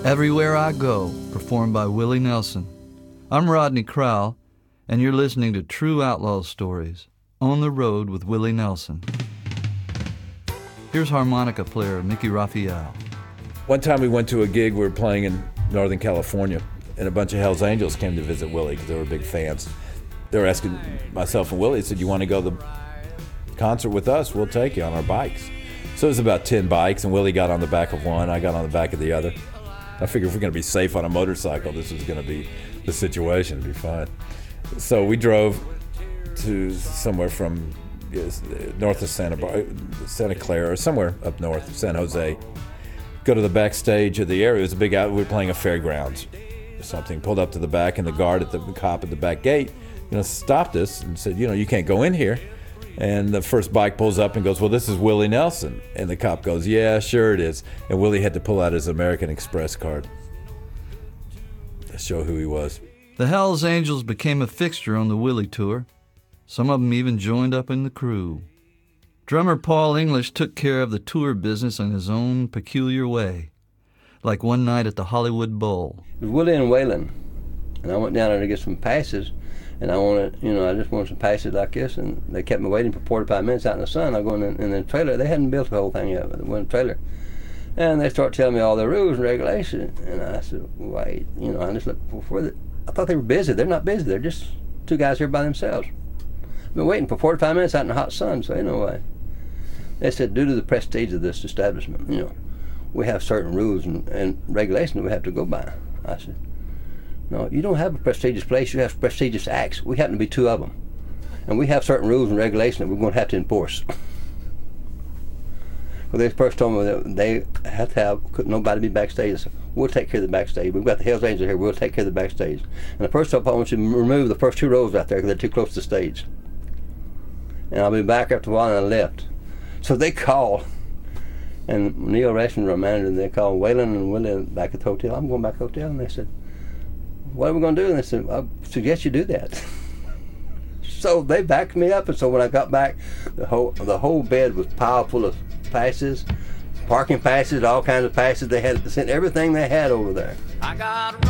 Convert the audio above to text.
Everywhere I Go, performed by Willie Nelson. I'm Rodney Crowell, and you're listening to True Outlaw Stories, On the Road with Willie Nelson. Here's harmonica player Mickey Raphael. One time we went to a gig, we were playing in Northern California, and a bunch of Hells Angels came to visit Willie because they were big fans. They were asking myself and Willie, they said, "You want to go to the concert with us? We'll take you on our bikes." So it was about 10 bikes, and Willie got on the back of one, I got on the back of the other. I figured if we're going to be safe on a motorcycle, this was going to be the situation. It'd be fine. So we drove to somewhere from north of Santa Clara, or somewhere up north, San Jose. Go to the backstage of the area. It was a big out. We were playing a fairgrounds or something. Pulled up to the back, and the cop at the back gate, stopped us and said, "You can't go in here." And the first bike pulls up and goes, "Well, this is Willie Nelson." And the cop goes, "Yeah, sure it is." And Willie had to pull out his American Express card to show who he was. The Hells Angels became a fixture on the Willie tour. Some of them even joined up in the crew. Drummer Paul English took care of the tour business in his own peculiar way, like one night at the Hollywood Bowl. It was Willie and Waylon, and I went down there to get some passes. And I just wanted some passes like this, and they kept me waiting for 45 minutes out in the sun. I go in the trailer. They hadn't built the whole thing yet, but it went in the trailer. And they start telling me all the rules and regulations. And I said, wait, I just looked I thought they were busy. They're not busy. They're just two guys here by themselves. I've been waiting for 45 minutes out in the hot sun, so ain't no way. They said, due to the prestige of this establishment, we have certain rules and regulations that we have to go by. I said, no, you don't have a prestigious place, you have prestigious acts. We happen to be two of them. And we have certain rules and regulations that we're going to have to enforce. Well, they first told me that they had to have nobody be backstage. I said, we'll take care of the backstage. We've got the Hells Angels here, we'll take care of the backstage. And the first off, I want you to remove the first two rows out there because they're too close to the stage. And I'll be back after a while, and I left. So they called, and Neil Rashman, our manager, they called Waylon and Willie back at the hotel. I'm going back to the hotel, and they said, what are we going to do? And they said, I suggest you do that. So they backed me up, and so when I got back, the whole bed was piled full of passes, parking passes, all kinds of passes. They had sent everything they had over there. I got